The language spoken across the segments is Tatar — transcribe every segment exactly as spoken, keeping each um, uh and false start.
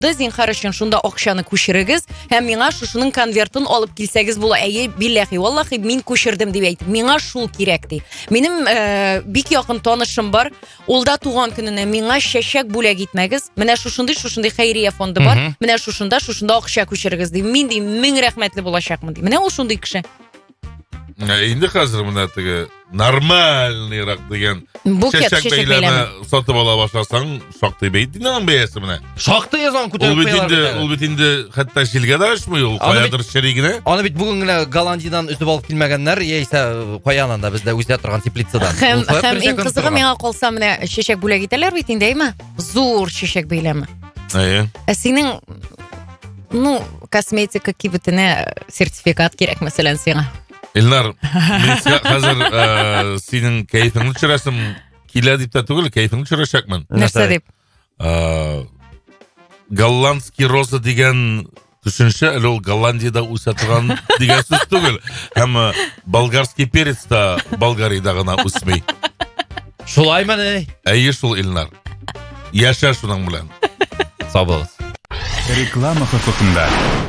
Зинхар өчен шунда акчаны күчерегез һәм миңа шушының конвертын алып килсәгез була. Әйе, билләһи, валлаһи мин күчердем дип әйтеп. Миңа шул кирәк ди. Минем э, бик якын танышым бар. Ул да туган көненә миңа чәчәк бүләк итмәгез. Менә шушындый шушындый хәйрия фонды бар. Mm-hmm. Менә шушында шушында акча күчерегез ди. Мин ди мең рәхмәтле булачакмын ди. Менә ул шундый кеше. Инде хәзер менә теге нормальныйрак дигән чәчәк бәйләме сатып ала башласаң, шактый бәйт дигән бәясе менә. Шактый язан күтәреп куялар. Ул бит инде хәтта җилгә дә очмый, ул каядыр шеригенә. Аны бит бүген генә Голландиядән үтеп алып килмәгәннәр, яисә каянан да бездә үсә торган теплицадан. Һәм һәм иң кызыгы миңа калса менә чәчәк бүләк итәләр бит инде, әйме? Зур чәчәк бәйләме. Әйе. Ә синең ну, косметика кибетенә сертификат кирәк мәсәлән сиңа. Илнар, мен хәзер э, синең кайфыңны төшерәсем килә дип тә түгел, кайфыңны төшерәчәкмен. Нәрсә дип? Э, голландский роза дигән төшенчә, әле ул Голландиядә үсә торган дигән сүз түгел. Һәм болгарский перец та Болгариядә гына үсмәй. Шулаймыни? Әйе шул, Илнар. Яшә шуның белән. Сау булыгыз. Реклама хокукында.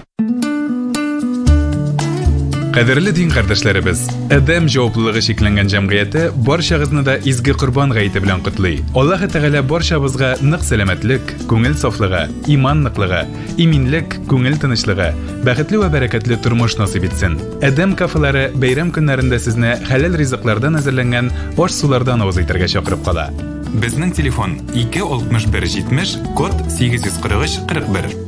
Кадерле дин кардәшләребез, Адәм җаваплылыгы шикләнгән җәмгыяте барчагызны да изге Корбан гаете белән котлый. Аллаһ Тәгалә барчабызга нык сәламәтлек, күңел сафлыгы, иман ныклыгы, иминлек, күңел тынычлыгы, бәхетле ва бәрәкәтле тормыш насыйп итсен. Адәм кафелары бәйрәм көннәрендә сезне хәләл ризыклардан әзерләнгән аш сулардан авыз итәргә чакырып кала. Безнең телефон ике алтмыш бер җитмеш, код сигез йөз кырык өч кырык бер.